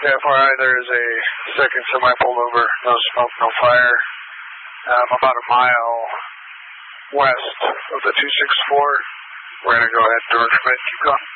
FYI, there is a second semi pullover. No smoke, no fire. About a mile west of the 264. We're going to go ahead and direct from it. Keep going.